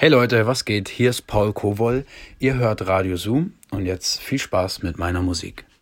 Hey Leute, was geht? Hier ist Paul Kowol. Ihr hört Radio Zoom und jetzt viel Spaß mit meiner Musik.